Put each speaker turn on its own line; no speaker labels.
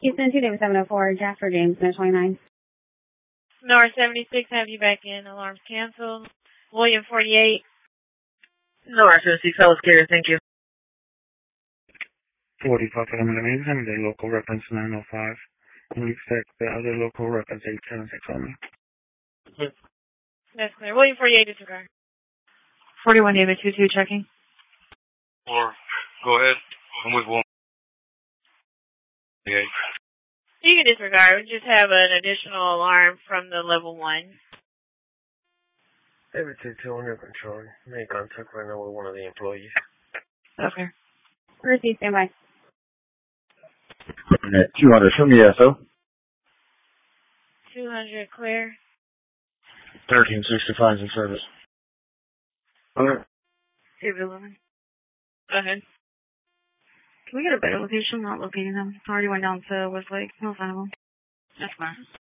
Houston 2-704, Jasper James, no 29.
North 76, have you back in. Alarms canceled. William 48.
North 76, I was curious, thank you.
45 Mason, the local reference 905. And we expect the other local reference 876 only.
That's clear. William 48, disregard.
41 David 22, checking.
Or, go ahead. I'm with William. Okay.
You can disregard. We just have an additional alarm from the level 1.
David 22 under control. Make contact right now with one of the employees.
Okay.
Receive, stand by.
200, show me SO.
200, clear.
1365 in service.
Okay.
David 11.
Go ahead.
Can we get a better location? Not locating them. It's already went down to Westlake. No sign of them.
That's fine.